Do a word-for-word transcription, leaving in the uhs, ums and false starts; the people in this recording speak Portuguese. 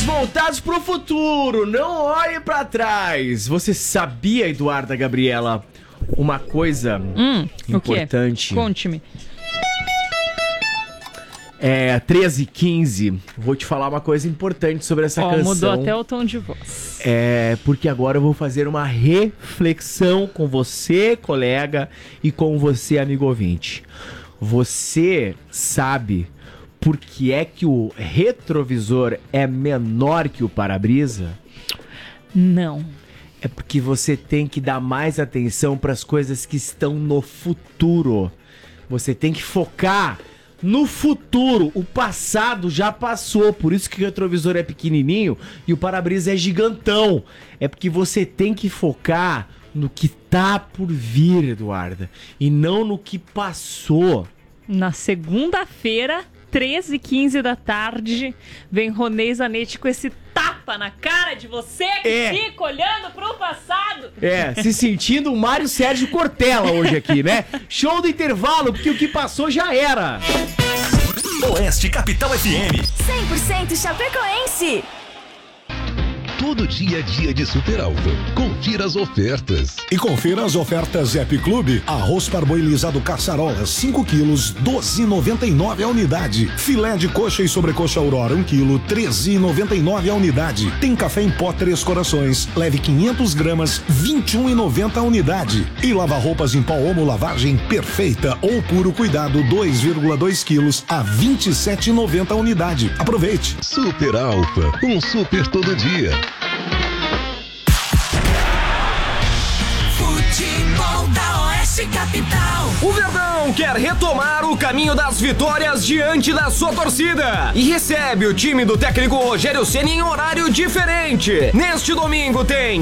Olhos voltados pro futuro, não olhe pra trás. Você sabia, Eduarda Gabriela, uma coisa hum, importante? O quê? Conte-me. É, treze e quinze, vou te falar uma coisa importante sobre essa oh, canção. Mudou até o tom de voz. É, porque agora eu vou fazer uma reflexão com você, colega, e com você, amigo ouvinte. Você sabe por que é que o retrovisor é menor que o para-brisa? Não. É porque você tem que dar mais atenção para as coisas que estão no futuro. Você tem que focar no futuro. O passado já passou, por isso que o retrovisor é pequenininho e o para-brisa é gigantão. É porque você tem que focar no que tá por vir, Eduarda, e não no que passou. Na segunda-feira, treze e quinze da tarde, vem Ronei Zanetti com esse tapa na cara de você que É. fica olhando pro passado. É, se sentindo o Mário Sérgio Cortella hoje aqui, né? Show do intervalo, porque o que passou já era. Oeste Capital F M. cem por cento Chapecoense. Todo dia é dia de Super Alfa. Confira as ofertas. E confira as ofertas Zep Clube. Arroz parboilizado Caçarola, cinco quilos, doze reais e noventa e nove centavos a unidade. Filé de coxa e sobrecoxa Aurora, um quilo, treze reais e noventa e nove centavos a unidade. Tem café em pó Três Corações, leve quinhentas gramas, vinte e um reais e noventa centavos a unidade. E lava-roupas em pó Omo lavagem perfeita ou puro cuidado, dois vírgula dois quilos, a vinte e sete reais e noventa centavos a unidade. Aproveite. Super Alfa, um super todo dia. Futebol da Oeste Capital. O Verdão quer retomar o caminho das vitórias diante da sua torcida e recebe o time do técnico Rogério Ceni em horário diferente. Neste domingo tem